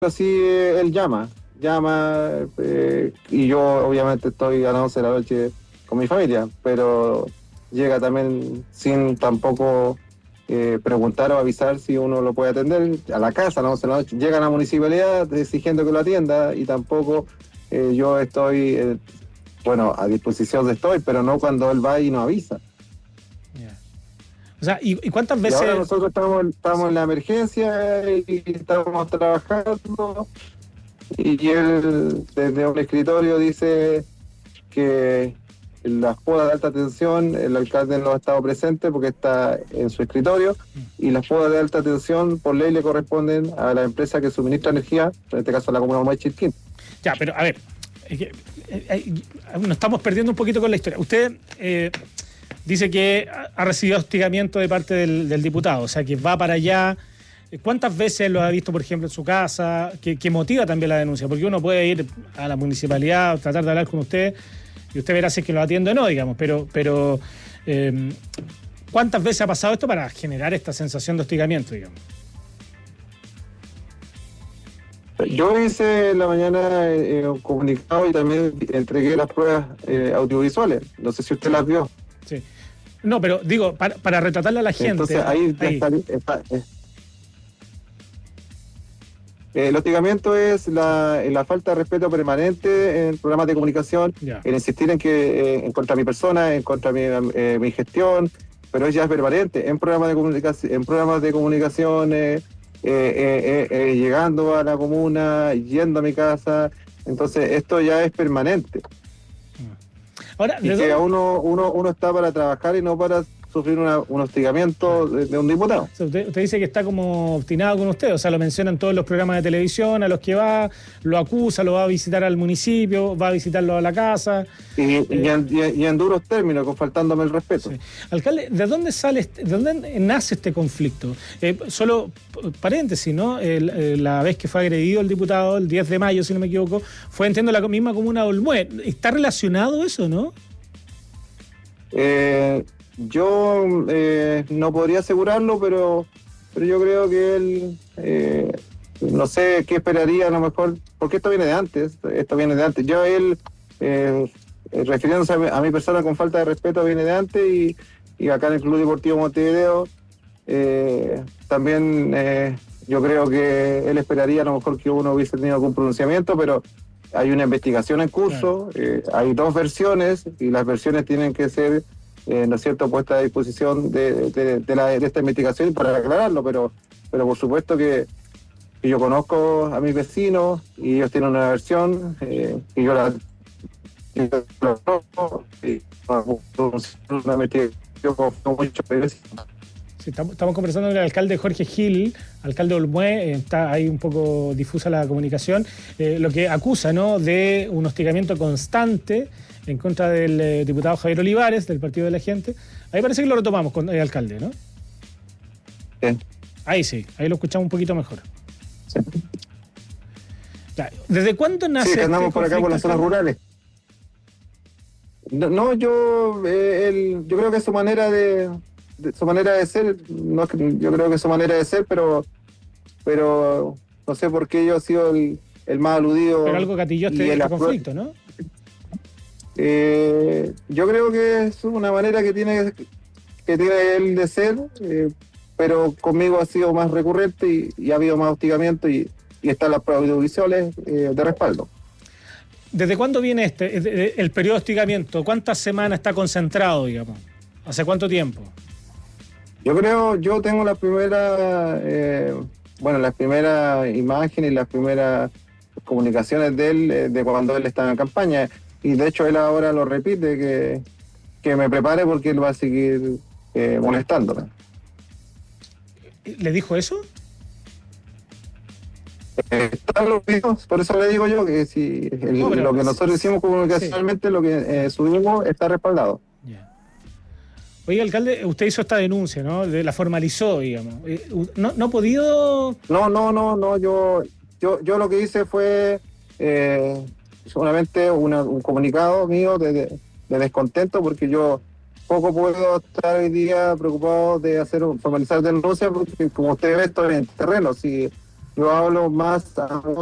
así él llama, y yo obviamente estoy a las 11 de la noche con mi familia, pero llega también sin tampoco preguntar o avisar si uno lo puede atender a la casa a las 11 de la noche. Llega a la municipalidad exigiendo que lo atienda y tampoco yo estoy, bueno, a disposición estoy, pero no cuando él va y nos avisa. Yeah. O sea, ¿y cuántas Y veces? ahora nosotros estamos en la emergencia y estamos trabajando. Y él desde un escritorio dice que las podas de alta tensión, el alcalde no ha estado presente porque está en su escritorio, y las podas de alta tensión por ley le corresponden a la empresa que suministra energía, en este caso a la comuna de Chilquín. Ya, pero a ver, nos estamos perdiendo un poquito con la historia. Usted dice que ha recibido hostigamiento de parte del diputado, o sea, que va para allá. ¿Cuántas veces lo ha visto, por ejemplo, en su casa? ¿Qué motiva también la denuncia? Porque uno puede ir a la municipalidad, tratar de hablar con usted, y usted verá si es que lo atiende o no, digamos, pero ¿cuántas veces ha pasado esto para generar esta sensación de hostigamiento, digamos? Yo hice en la mañana un comunicado y también entregué las pruebas audiovisuales. No sé si usted las vio. Sí. No, pero digo, para retratarle a la gente. Entonces ahí. Está. El hostigamiento es la falta de respeto permanente en programas de comunicación, en insistir en contra mi persona, en contra mi gestión, pero ya es permanente en programas de comunicación, llegando a la comuna, yendo a mi casa. Entonces esto ya es permanente. Ahora, y que uno está para trabajar y no para sufrir un hostigamiento de un diputado. O sea, usted dice que está como obstinado con usted, o sea, lo mencionan todos los programas de televisión a los que va, lo acusa, lo va a visitar al municipio, va a visitarlo a la casa. Y en duros términos, faltándome el respeto. Sí. Alcalde, ¿de dónde nace este conflicto? Solo paréntesis, ¿no? La vez que fue agredido el diputado, el 10 de mayo, si no me equivoco, fue, entiendo, la misma comuna de Olmué. ¿Está relacionado eso, no? Yo no podría asegurarlo, pero yo creo que él, no sé qué esperaría a lo mejor, porque esto viene de antes. Yo, él, refiriéndose a mi persona con falta de respeto, viene de antes, y acá en el Club Deportivo Montevideo, también yo creo que él esperaría a lo mejor que uno hubiese tenido algún pronunciamiento, pero hay una investigación en curso, hay dos versiones, y las versiones tienen que ser ¿no es cierto?, puesta a disposición de esta investigación para aclararlo, pero por supuesto que yo conozco a mis vecinos y ellos tienen una versión y yo la una investigación con mucho. Sí, estamos conversando con el alcalde Jorge Gil, alcalde de Olmué. Está ahí un poco difusa la comunicación, lo que acusa, ¿no?, de un hostigamiento constante en contra del diputado Javier Olivares, del Partido de la Gente. Ahí parece que lo retomamos con el alcalde, ¿no? Sí. Ahí sí, ahí lo escuchamos un poquito mejor. Sí. ¿Desde cuándo nace? Sí, que andamos por acá por las zonas rurales. No, yo creo que su manera de ser, no, yo creo que su manera de ser, pero no sé por qué yo he sido el más aludido. Pero algo gatilló este conflicto, ¿no? Yo creo que es una manera que tiene él de ser, pero conmigo ha sido más recurrente y ha habido más hostigamiento y están las pruebas audiovisuales de respaldo. ¿Desde cuándo viene el periodo de hostigamiento? ¿Cuántas semanas está concentrado, digamos? ¿Hace cuánto tiempo? Yo tengo las primeras imágenes y las primeras comunicaciones de él de cuando él estaba en campaña. Y de hecho él ahora lo repite, que me prepare porque él va a seguir molestándome. ¿Le dijo eso? Están los videos, por eso le digo yo que si lo que nosotros hicimos comunicacionalmente, sí, lo que subimos está respaldado. Yeah. Oye, alcalde, usted hizo esta denuncia, ¿no? La formalizó, digamos. ¿No ha podido...? No, yo lo que hice fue... solamente un comunicado mío de descontento, porque yo poco puedo estar hoy día preocupado de formalizar denuncia, porque como usted ve, estoy en terreno. Si yo hablo más